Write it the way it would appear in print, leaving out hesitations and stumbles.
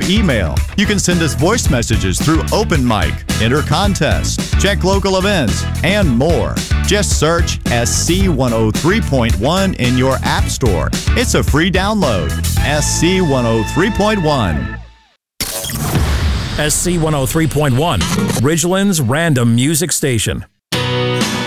email. You can send us voice messages through Open Mic, enter contests, check local events, and more. Just search SC103.1 in your app store. It's a free download. SC103.1. SC103.1, Ridgeland's Random Music Station.